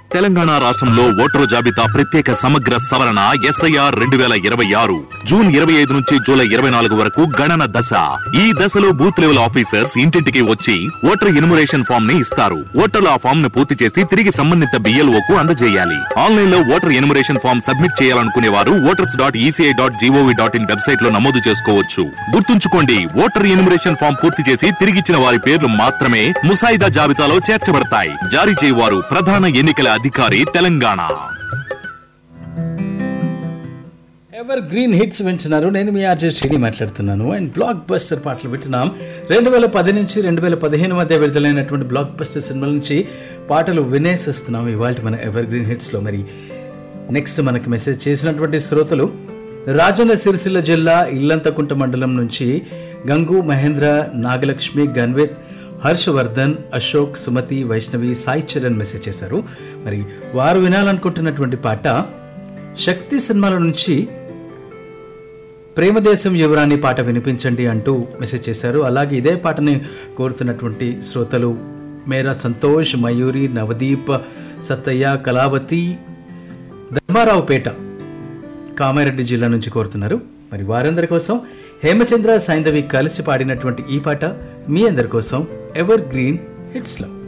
తెలంగాణ రాష్ట్రంలో ఓటరు జాబితా ప్రత్యేక సమగ్ర సవరణ SIR 2026 జూన్ 25 నుంచి జూలై 24 వరకు గణన దశ. ఈ దశలో బూత్ లెవెల్ ఆఫీసర్స్ ఇంటింటికి వచ్చి ఓటర్ ఎన్యుమరేషన్ ఫామ్ ని ఇస్తారు. ఓటర్లు ఆ ఫామ్ ను పూర్తి చేసి తిరిగి సంబంధిత BLO కు అందజేయాలి. ఆన్లైన్ లో ఓటర్ ఎన్యుమరేషన్ ఫామ్ సబ్మిట్ చేయాలనుకునే వారు voters.eci.gov.in వెబ్సైట్ లో నమోదు చేసుకోవచ్చు. గుర్తుంచుకోండి, ఓటర్ ఎన్యుమరేషన్ ఫామ్ పూర్తి చేసి తిరిగిచ్చిన వారి పేర్లు మాత్రమే ముసాయిదా జాబితాలో చేర్చబడతాయి. జారీ చేయవారు ప్రధాన ఎన్నికల అధికారి, తెలంగాణ. ఎవర్ గ్రీన్ హిట్స్ వింటున్నారు. నేను మీ ఆర్జే శ్రీని మాట్లాడుతున్నాను. అండ్ బ్లాక్ బస్టర్ పాటలు వింటున్నాం. 2010 నుంచి 2015 మధ్య విడుదలైనటువంటి బ్లాక్ బస్టర్ సినిమాల నుంచి పాటలు వినేసిస్తున్నాం ఇవాళ మన ఎవర్ గ్రీన్ హిట్స్లో. మరి నెక్స్ట్ మనకి మెసేజ్ చేసినటువంటి శ్రోతలు రాజన్న సిరిసిల్ల జిల్లా ఇల్లంతకుంట మండలం నుంచి గంగు, మహేంద్ర, నాగలక్ష్మి, గన్వేత్, హర్షవర్ధన్, అశోక్, సుమతి, వైష్ణవి, సాయి చరణ్ మెసేజ్ చేశారు. మరి వారు వినాలనుకుంటున్నటువంటి పాట శక్తి సినిమాల నుంచి ప్రేమదేశం యువరాణి పాట వినిపించండి అంటూ మెసేజ్ చేశారు. అలాగే ఇదే పాటని కోరుతున్నటువంటి శ్రోతలు మేరా సంతోష్, మయూరి, నవదీప్, సత్తయ్య, కళావతి, ధర్మారావుపేట, కామారెడ్డి జిల్లా నుంచి కోరుతున్నారు. మరి వారందరి కోసం హేమచంద్ర, సైంధవి కలిసి పాడినటువంటి ఈ పాట మీ అందరి కోసం ఎవర్ గ్రీన్ హిట్స్లో.